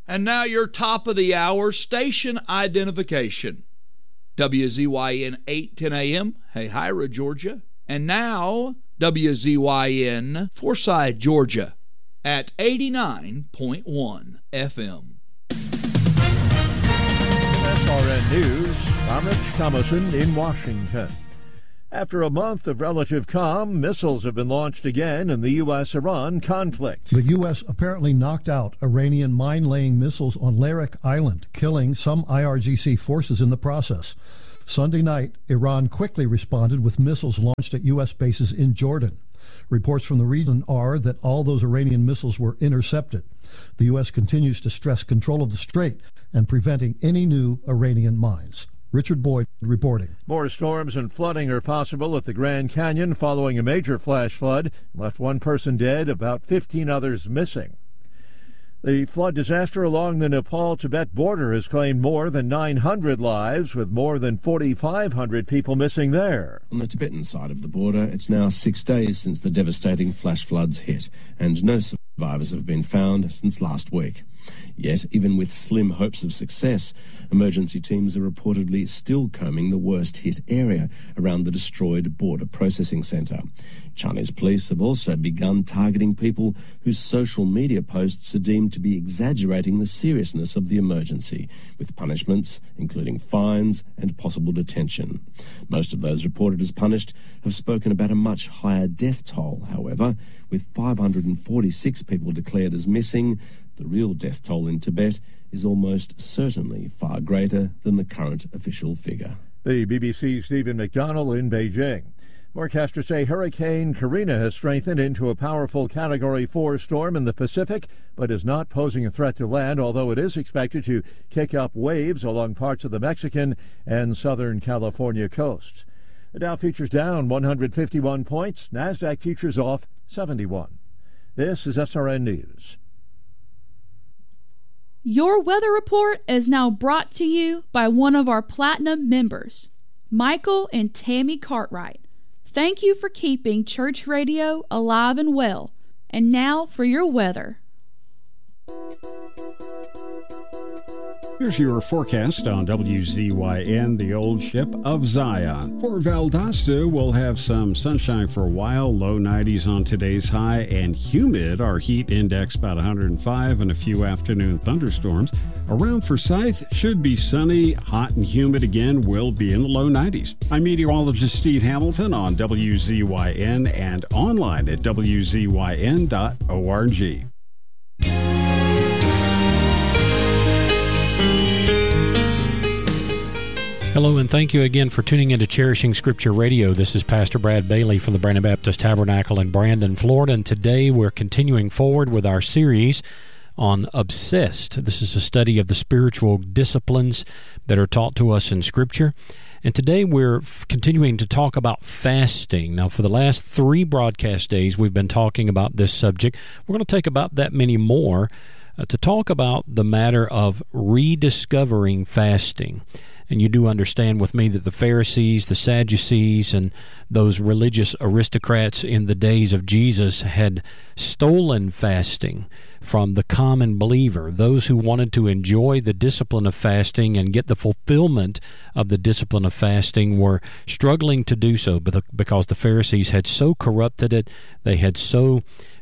And now your top of the hour station identification. WZYN 810 AM, Hahira, Georgia. And now WZYN Forsyth, Georgia at 89.1 FM. SRN News, I'm Rich Thomason in Washington. After a month of relative calm, missiles have been launched again in the U.S.-Iran conflict. The U.S. apparently knocked out Iranian mine-laying missiles on Larak Island, killing some IRGC forces in the process. Sunday night, Iran quickly responded with missiles launched at U.S. bases in Jordan. Reports from the region are that all those Iranian missiles were intercepted. The U.S. continues to stress control of the strait and preventing any new Iranian mines. Richard Boyd reporting. More storms and flooding are possible at the Grand Canyon following a major flash flood. Left one person dead, about 15 others missing. The flood disaster along the Nepal-Tibet border has claimed more than 900 lives, with more than 4,500 people missing there. On the Tibetan side of the border, it's now 6 days since the devastating flash floods hit, and no survivors have been found since last week. Yet, even with slim hopes of success, emergency teams are reportedly still combing the worst-hit area around the destroyed border processing centre. Chinese police have also begun targeting people whose social media posts are deemed to be exaggerating the seriousness of the emergency, with punishments including fines and possible detention. Most of those reported as punished have spoken about a much higher death toll, however, with 546 people declared as missing. The real death toll in Tibet is almost certainly far greater than the current official figure. The BBC's Stephen McDonnell in Beijing. Forecasters say Hurricane Karina has strengthened into a powerful Category 4 storm in the Pacific, but is not posing a threat to land, although it is expected to kick up waves along parts of the Mexican and Southern California coasts. The Dow futures down 151 points. NASDAQ futures off 71. This is SRN News. Your weather report is now brought to you by one of our Platinum members, Michael and Tammy Cartwright. Thank you for keeping church radio alive and well. And now for your weather. Here's your forecast on WZYN, the old ship of Zion. For Valdosta, we'll have some sunshine for a while, low 90s on today's high, and humid, our heat index about 105, and a few afternoon thunderstorms. Around Forsyth, should be sunny, hot and humid again, will be in the low 90s. I'm meteorologist Steve Hamilton on WZYN and online at WZYN.org. Hello, and thank you again for tuning into Cherishing Scripture Radio. This is Pastor Brad Bailey from the Brandon Baptist Tabernacle in Brandon, Florida, and today we're continuing forward with our series on Obsessed. This is a study of the spiritual disciplines that are taught to us in Scripture, and today we're continuing to talk about fasting. Now, for the last 3 broadcast days, we've been talking about this subject. We're going to take about that many more to talk about the matter of rediscovering fasting. And you do understand with me that the Pharisees, the Sadducees, and those religious aristocrats in the days of Jesus had stolen fasting from the common believer. Those who wanted to enjoy the discipline of fasting and get the fulfillment of the discipline of fasting were struggling to do so because the Pharisees had so corrupted it, they had so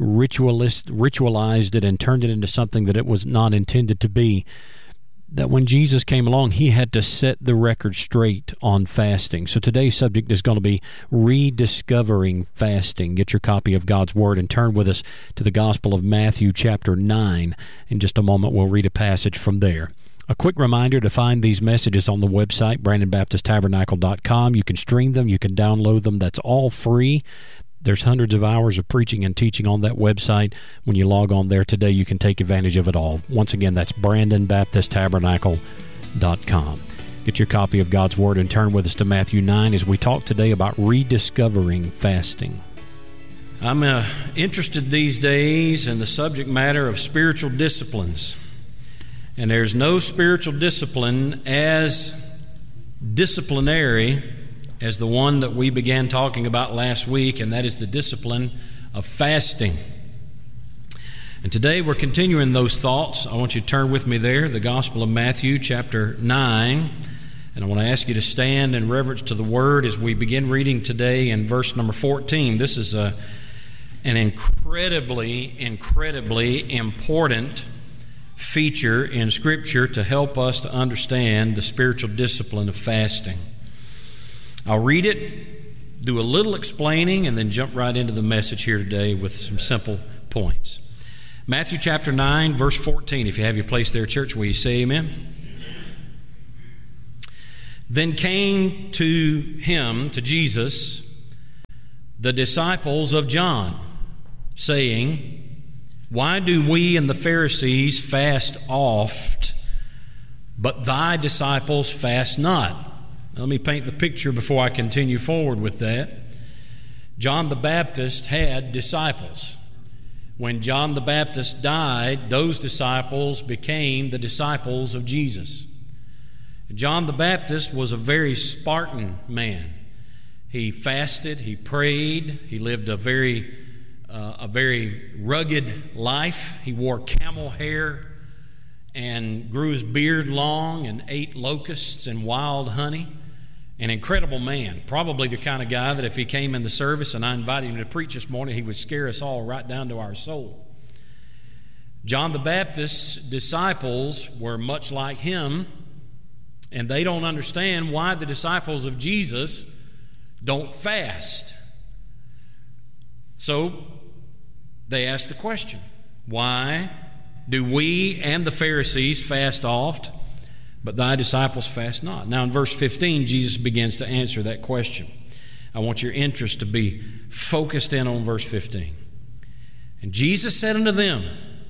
ritualized it and turned it into something that it was not intended to be, that when Jesus came along, he had to set the record straight on fasting. So today's subject is going to be rediscovering fasting. Get your copy of God's Word and turn with us to the Gospel of Matthew chapter 9. In just a moment, we'll read a passage from there. A quick reminder to find these messages on the website, BrandonBaptistTabernacle.com. You can stream them, you can download them. That's all free. There's hundreds of hours of preaching and teaching on that website. When you log on there today, you can take advantage of it all. Once again, that's BrandonBaptistTabernacle.com. Get your copy of God's Word and turn with us to Matthew 9 as we talk today about rediscovering fasting. I'm interested these days in the subject matter of spiritual disciplines. And there's no spiritual discipline as disciplinary as the one that we began talking about last week, and that is the discipline of fasting. And today we're continuing those thoughts. I want you to turn with me there, the Gospel of Matthew, chapter 9. And I want to ask you to stand in reverence to the Word as we begin reading today in verse number 14. This is an incredibly important feature in Scripture to help us to understand the spiritual discipline of fasting. I'll read it, do a little explaining, and then jump right into the message here today with some simple points. Matthew chapter 9, verse 14. If you have your place there, church, will you say amen? Then came to him, to Jesus, the disciples of John, saying, Why do we and the Pharisees fast oft, but thy disciples fast not? Let me paint the picture before I continue forward with that. John the Baptist had disciples. When John the Baptist died, those disciples became the disciples of Jesus. John the Baptist was a very Spartan man. He fasted, he prayed, he lived a very rugged life. He wore camel hair and grew his beard long and ate locusts and wild honey. An incredible man, probably the kind of guy that if he came in the service and I invited him to preach this morning, he would scare us all right down to our soul. John the Baptist's disciples were much like him, and they don't understand why the disciples of Jesus don't fast. So they ask the question, why do we and the Pharisees fast oft, but thy disciples fast not? Now in verse 15, Jesus begins to answer that question. I want your interest to be focused in on verse 15. And Jesus said unto them,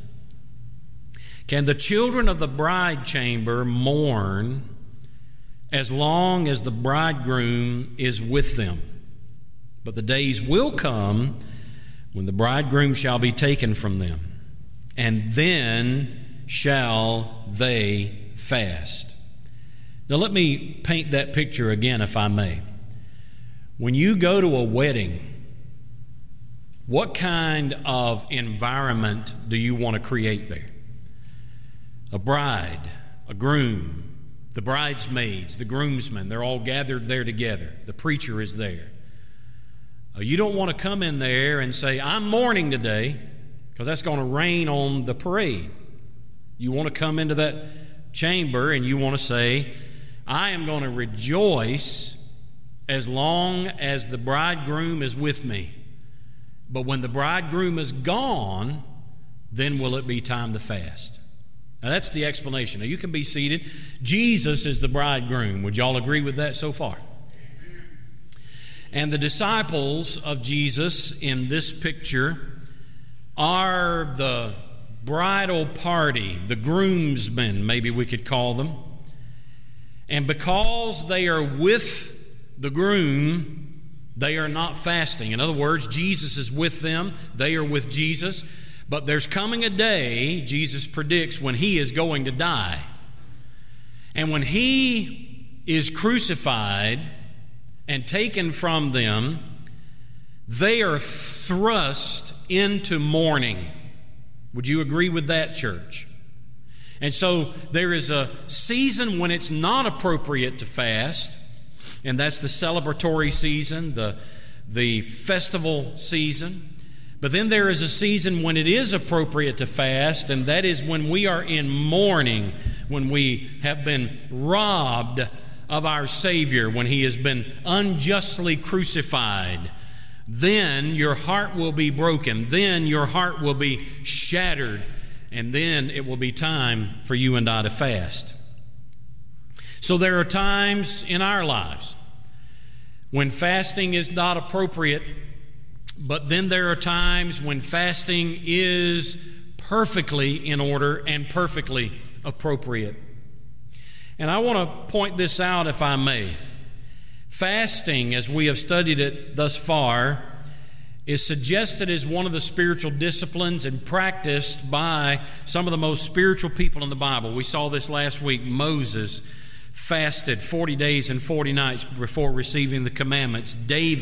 Can the children of the bride chamber mourn as long as the bridegroom is with them? But the days will come when the bridegroom shall be taken from them, and then shall they fast. Now let me paint that picture again, if I may. When you go to a wedding, what kind of environment do you want to create there? A bride, a groom, the bridesmaids, the groomsmen, they're all gathered there together. The preacher is there. You don't want to come in there and say, I'm mourning today, because that's going to rain on the parade. You want to come into that chamber and you want to say, I am going to rejoice as long as the bridegroom is with me. But when the bridegroom is gone, then will it be time to fast? Now that's the explanation. Now you can be seated. Jesus is the bridegroom. Would y'all agree with that so far? And the disciples of Jesus in this picture are the bridal party, the groomsmen, maybe we could call them. And because they are with the groom, they are not fasting. In other words, Jesus is with them, they are with Jesus. But there's coming a day, Jesus predicts, when he is going to die. And when he is crucified and taken from them, they are thrust into mourning. Would you agree with that, church? And so there is a season when it's not appropriate to fast, and that's the celebratory season, the festival season. But then there is a season when it is appropriate to fast, and that is when we are in mourning, when we have been robbed of our Savior, when he has been unjustly crucified. Then your heart will be broken. Then your heart will be shattered. And then it will be time for you and I to fast. So there are times in our lives when fasting is not appropriate, but then there are times when fasting is perfectly in order and perfectly appropriate. And I want to point this out, if I may. Fasting, as we have studied it thus far, is suggested as one of the spiritual disciplines and practiced by some of the most spiritual people in the Bible. We saw this last week. Moses fasted 40 days and 40 nights before receiving the commandments. David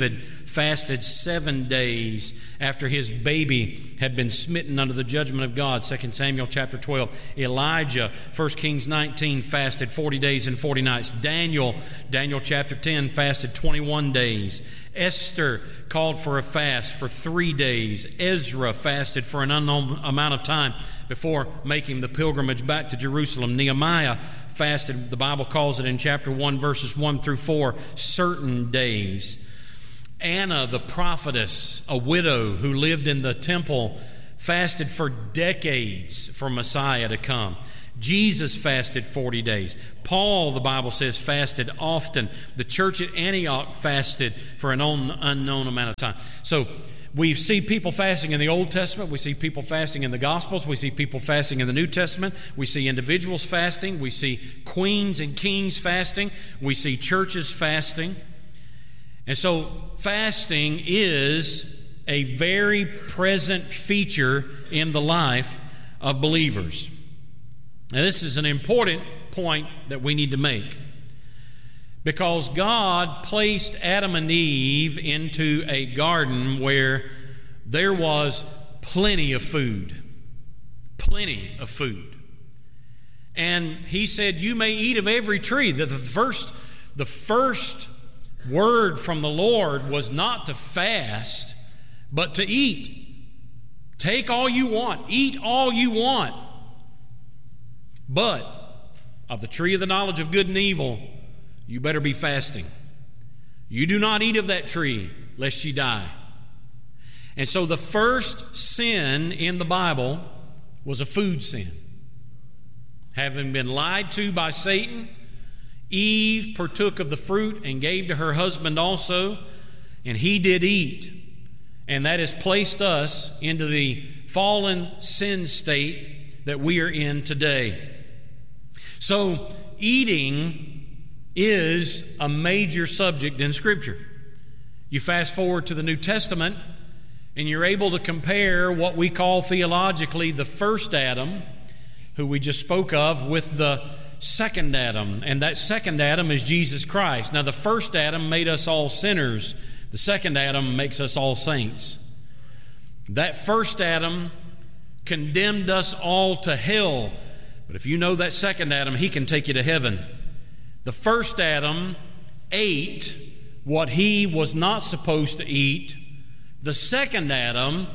fasted 7 days after his baby had been smitten under the judgment of God, 2 Samuel chapter 12. Elijah, 1 Kings 19, fasted 40 days and 40 nights. Daniel chapter 10, fasted 21 days. Esther called for a fast for 3 days. Ezra fasted for an unknown amount of time before making the pilgrimage back to Jerusalem. Nehemiah fasted, the Bible calls it in chapter 1, verses 1 through 4, certain days. Anna, the prophetess, a widow who lived in the temple, fasted for decades for Messiah to come. Jesus fasted 40 days. Paul, the Bible says, fasted often. The church at Antioch fasted for an unknown amount of time. So we see people fasting in the Old Testament. We see people fasting in the Gospels. We see people fasting in the New Testament. We see individuals fasting. We see queens and kings fasting. We see churches fasting. And so fasting is a very present feature in the life of believers. Now, this is an important point that we need to make, because God placed Adam and Eve into a garden where there was plenty of food. Plenty of food. And He said, you may eat of every tree. The first word from the Lord was not to fast, but to eat. Take all you want. Eat all you want. But of the tree of the knowledge of good and evil, you better be fasting. You do not eat of that tree, lest ye die. And so the first sin in the Bible was a food sin. Having been lied to by Satan, Eve partook of the fruit and gave to her husband also, and he did eat. And that has placed us into the fallen sin state that we are in today. So, eating is a major subject in Scripture. You fast forward to the New Testament, and you're able to compare what we call theologically the first Adam, who we just spoke of, with the second Adam. And that second Adam is Jesus Christ. Now, the first Adam made us all sinners. The second Adam makes us all saints. That first Adam condemned us all to hell. But if you know that second Adam, he can take you to heaven. The first Adam ate what he was not supposed to eat. The second Adam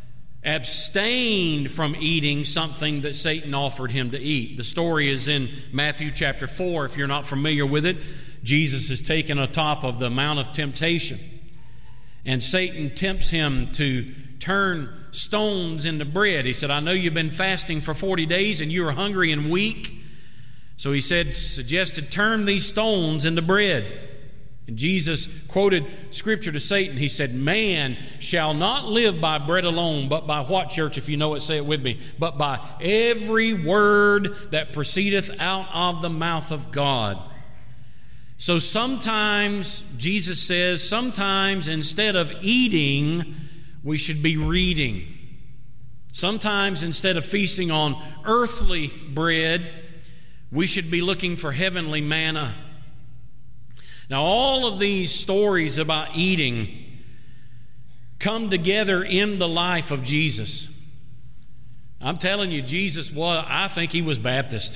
abstained from eating something that Satan offered him to eat. The story is in Matthew chapter 4. If you're not familiar with it, Jesus is taken atop of the Mount of Temptation. And Satan tempts him to turn stones into bread. He said, I know you've been fasting for 40 days and you are hungry and weak. So he suggested, turn these stones into bread. And Jesus quoted Scripture to Satan. He said, man shall not live by bread alone, but by what, church? If you know it, say it with me. But by every word that proceedeth out of the mouth of God. So sometimes, Jesus says, sometimes instead of eating, we should be reading. Sometimes instead of feasting on earthly bread, we should be looking for heavenly manna. Now, all of these stories about eating come together in the life of Jesus. I'm telling you, I think he was Baptist.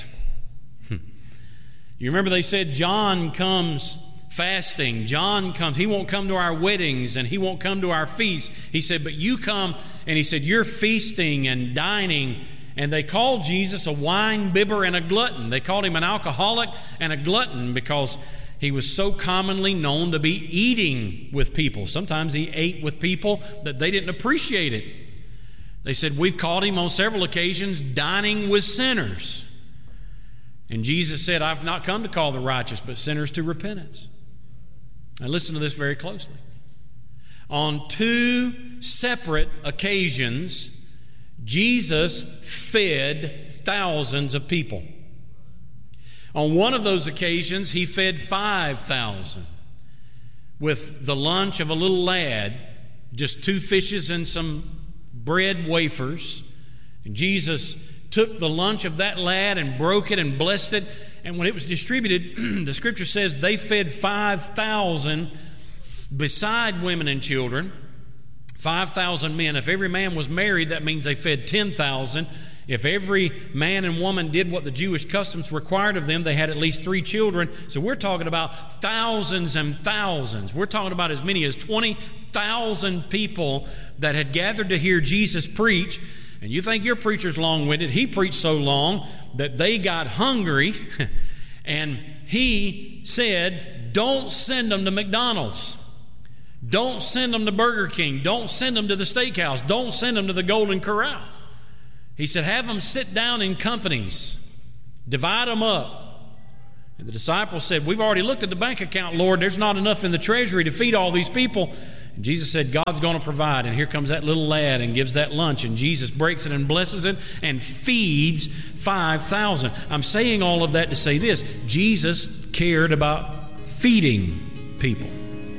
You remember they said John comes fasting. John comes. He won't come to our weddings and he won't come to our feasts. He said, but you come, and he said, you're feasting and dining. And they called Jesus a wine bibber and a glutton. They called him an alcoholic and a glutton because he was so commonly known to be eating with people. Sometimes he ate with people that they didn't appreciate it. They said, we've caught him on several occasions dining with sinners. And Jesus said, I've not come to call the righteous, but sinners to repentance. Now listen to this very closely. On 2 separate occasions, Jesus fed thousands of people. On one of those occasions, he fed 5,000 with the lunch of a little lad, just 2 fishes and some bread wafers. And Jesus took the lunch of that lad and broke it and blessed it. And when it was distributed, the Scripture says they fed 5,000 beside women and children, 5,000 men. If every man was married, that means they fed 10,000. If every man and woman did what the Jewish customs required of them, they had at least 3 children. So we're talking about thousands and thousands. We're talking about as many as 20,000 people that had gathered to hear Jesus preach. And you think your preacher's long-winded. He preached so long that they got hungry. And he said, don't send them to McDonald's. Don't send them to Burger King. Don't send them to the steakhouse. Don't send them to the Golden Corral. He said, have them sit down in companies. Divide them up. And the disciples said, we've already looked at the bank account, Lord. There's not enough in the treasury to feed all these people. And Jesus said, God's going to provide. And here comes that little lad and gives that lunch. And Jesus breaks it and blesses it and feeds 5,000. I'm saying all of that to say this. Jesus cared about feeding people.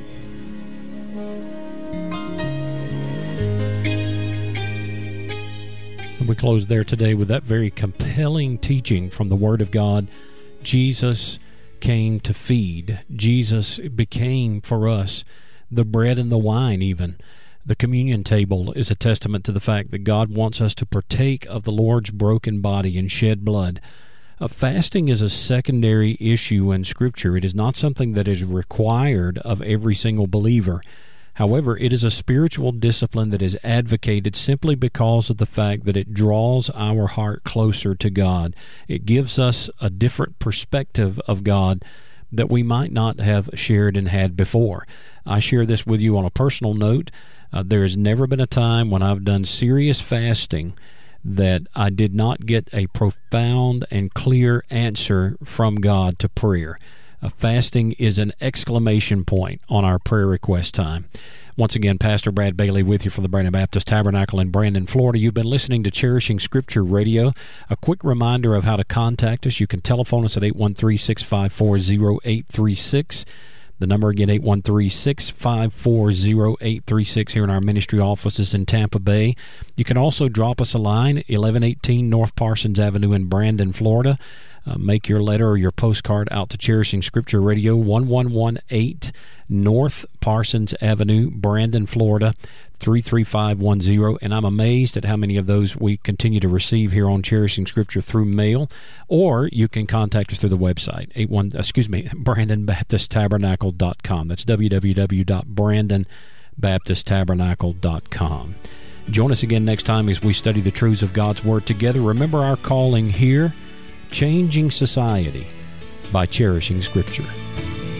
We close there today with that very compelling teaching from the Word of God. Jesus came to feed. Jesus became for us the bread and the wine even. The communion table is a testament to the fact that God wants us to partake of the Lord's broken body and shed blood. Fasting is a secondary issue in Scripture. It is not something that is required of every single believer. However, it is a spiritual discipline that is advocated simply because of the fact that it draws our heart closer to God. It gives us a different perspective of God that we might not have shared and had before. I share this with you on a personal note. There has never been a time when I've done serious fasting that I did not get a profound and clear answer from God to prayer. Fasting is an exclamation point on our prayer request time. Once again, Pastor Brad Bailey with you from the Brandon Baptist Tabernacle in Brandon, Florida. You've been listening to Cherishing Scripture Radio. A quick reminder of how to contact us. You can telephone us at 813-654-0836. The number again, 813-654-0836 here in our ministry offices in Tampa Bay. You can also drop us a line, 1118 North Parsons Avenue in Brandon, Florida. Make your letter or your postcard out to Cherishing Scripture Radio, 1118 North Parsons Avenue, Brandon, Florida, 33510. And I'm amazed at how many of those we continue to receive here on Cherishing Scripture through mail. Or you can contact us through the website, BrandonBaptistTabernacle.com. That's www.BrandonBaptistTabernacle.com. Join us again next time as we study the truths of God's Word together. Remember our calling here, changing society by cherishing Scripture.